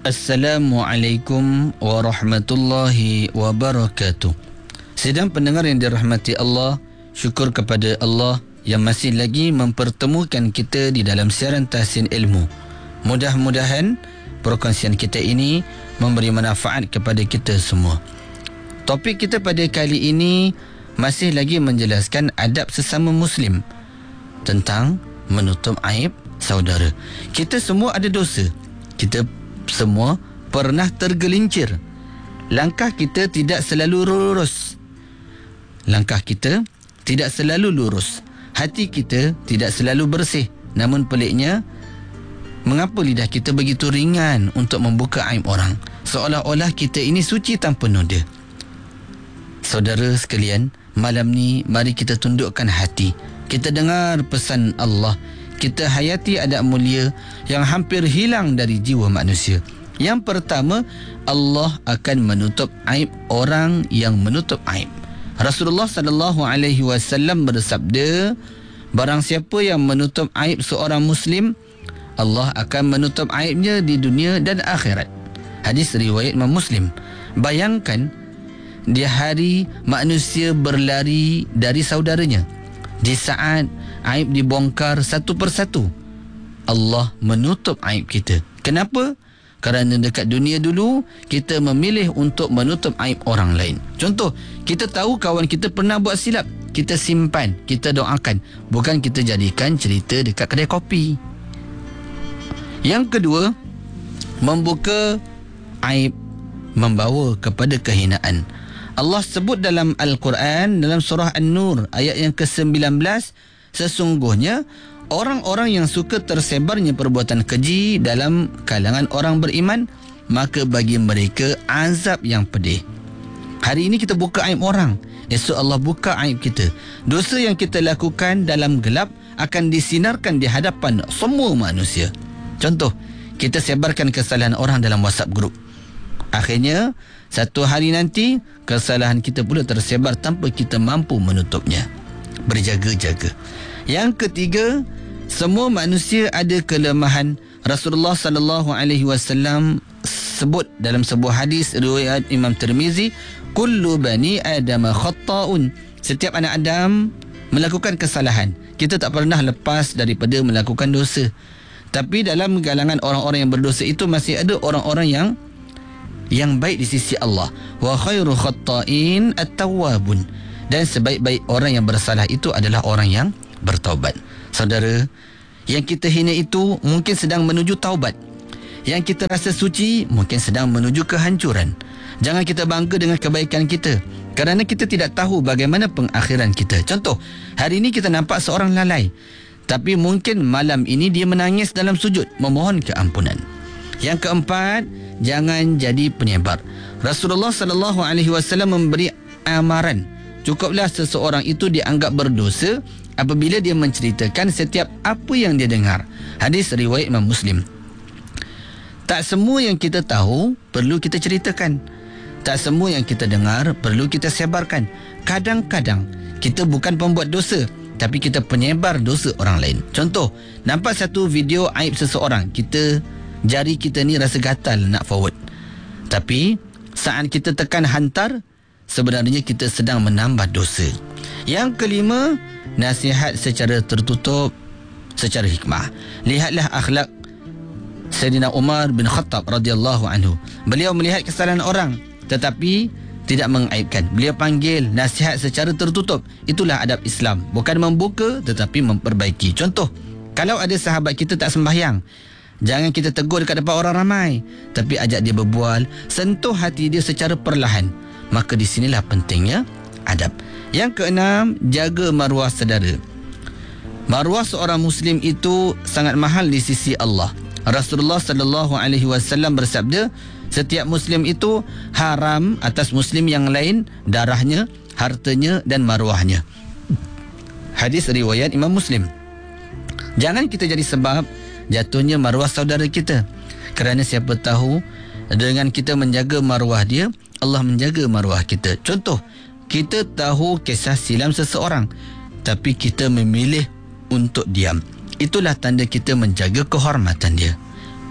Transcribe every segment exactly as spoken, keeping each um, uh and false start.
Assalamualaikum warahmatullahi wabarakatuh. Sidang pendengar yang dirahmati Allah, syukur kepada Allah yang masih lagi mempertemukan kita di dalam siaran Tahsin Ilmu. Mudah-mudahan perkongsian kita ini memberi manfaat kepada kita semua. Topik kita pada kali ini masih lagi menjelaskan adab sesama Muslim tentang menutup aib saudara. Kita semua ada dosa. Kita semua pernah tergelincir. Langkah kita tidak selalu lurus. Langkah kita tidak selalu lurus. Hati kita tidak selalu bersih. Namun peliknya, mengapa lidah kita begitu ringan untuk membuka aib orang? Seolah-olah kita ini suci tanpa noda. Saudara sekalian, malam ni mari kita tundukkan hati. Kita dengar pesan Allah. Kita hayati adab mulia yang hampir hilang dari jiwa manusia. Yang pertama, Allah akan menutup aib orang yang menutup aib. Rasulullah sallallahu alaihi wasallam bersabda, barang siapa yang menutup aib seorang Muslim, Allah akan menutup aibnya di dunia dan akhirat. Hadis riwayat Imam Muslim. Bayangkan, di hari manusia berlari dari saudaranya, di saat aib dibongkar satu persatu, Allah menutup aib kita. Kenapa? Kerana dekat dunia dulu kita memilih untuk menutup aib orang lain. Contoh, kita tahu kawan kita pernah buat silap, kita simpan, kita doakan, bukan kita jadikan cerita dekat kedai kopi. Yang kedua, membuka aib membawa kepada kehinaan. Allah sebut dalam Al-Quran, dalam surah An-Nur ayat yang ke sembilan belas, sesungguhnya orang-orang yang suka tersebarnya perbuatan keji dalam kalangan orang beriman, maka bagi mereka azab yang pedih. Hari ini kita buka aib orang, esok Allah buka aib kita. Dosa yang kita lakukan dalam gelap akan disinarkan di hadapan semua manusia. Contoh, kita sebarkan kesalahan orang dalam WhatsApp group. Akhirnya, satu hari nanti, kesalahan kita pula tersebar tanpa kita mampu menutupnya. Berjaga-jaga. Yang ketiga, semua manusia ada kelemahan. Rasulullah sallallahu alaihi wasallam sebut dalam sebuah hadis riwayat Imam Tirmizi, kullu bani Adam khatta'un. Setiap anak Adam melakukan kesalahan. Kita tak pernah lepas daripada melakukan dosa. Tapi dalam kalangan orang-orang yang berdosa itu masih ada orang-orang yang yang baik di sisi Allah. Wa khairu khatta'in at-tawwabun. Dan sebaik-baik orang yang bersalah itu adalah orang yang bertaubat. Saudara, yang kita hina itu mungkin sedang menuju taubat. Yang kita rasa suci mungkin sedang menuju kehancuran. Jangan kita bangga dengan kebaikan kita, kerana kita tidak tahu bagaimana pengakhiran kita. Contoh, hari ini kita nampak seorang lalai, tapi mungkin malam ini dia menangis dalam sujud memohon keampunan. Yang keempat, jangan jadi penyebar. Rasulullah sallallahu alaihi wasallam memberi amaran, cukuplah seseorang itu dianggap berdosa apabila dia menceritakan setiap apa yang dia dengar. Hadis riwayat Imam Muslim. Tak semua yang kita tahu perlu kita ceritakan. Tak semua yang kita dengar perlu kita sebarkan. Kadang-kadang kita bukan pembuat dosa, tapi kita penyebar dosa orang lain. Contoh, nampak satu video aib seseorang, kita jari kita ni rasa gatal nak forward. Tapi saat kita tekan hantar, sebenarnya kita sedang menambah dosa. Yang kelima, nasihat secara tertutup, secara hikmah. Lihatlah akhlak Sayyidina Umar bin Khattab radhiyallahu anhu. Beliau melihat kesalahan orang tetapi tidak mengaibkan. Beliau panggil nasihat secara tertutup. Itulah adab Islam. Bukan membuka tetapi memperbaiki. Contoh, kalau ada sahabat kita tak sembahyang, jangan kita tegur dekat depan orang ramai, tapi ajak dia berbual, sentuh hati dia secara perlahan. Maka di sinilah pentingnya adab. Yang keenam, jaga maruah saudara. Maruah seorang Muslim itu sangat mahal di sisi Allah. Rasulullah sallallahu alaihi wasallam bersabda, setiap Muslim itu haram atas Muslim yang lain darahnya, hartanya dan maruahnya. Hadis riwayat Imam Muslim. Jangan kita jadi sebab jatuhnya maruah saudara kita. Kerana siapa tahu dengan kita menjaga maruah dia, Allah menjaga maruah kita. Contoh, kita tahu kisah silam seseorang, tapi kita memilih untuk diam. Itulah tanda kita menjaga kehormatan dia.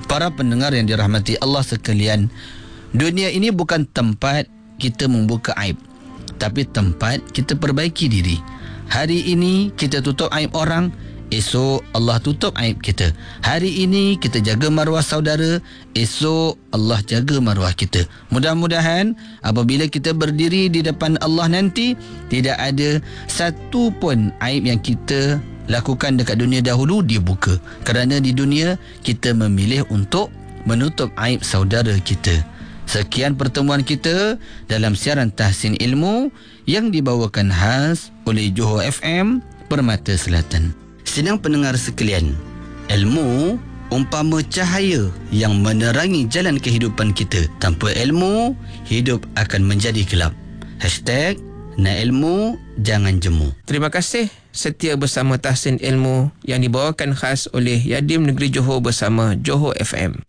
Para pendengar yang dirahmati Allah sekalian, dunia ini bukan tempat kita membuka aib, tapi tempat kita perbaiki diri. Hari ini kita tutup aib orang, esok Allah tutup aib kita. Hari ini kita jaga maruah saudara, esok Allah jaga maruah kita. Mudah-mudahan apabila kita berdiri di depan Allah nanti, tidak ada satu pun aib yang kita lakukan dekat dunia dahulu dibuka. Kerana di dunia kita memilih untuk menutup aib saudara kita. Sekian pertemuan kita dalam siaran Tahsin Ilmu yang dibawakan khas oleh Johor F M Permata Selatan. Sidang pendengar sekalian, ilmu umpama cahaya yang menerangi jalan kehidupan kita. Tanpa ilmu, hidup akan menjadi gelap. Hashtag nak ilmu, jangan jemu. Terima kasih setia bersama Tahsin Ilmu yang dibawakan khas oleh Yadim Negeri Johor bersama Johor F M.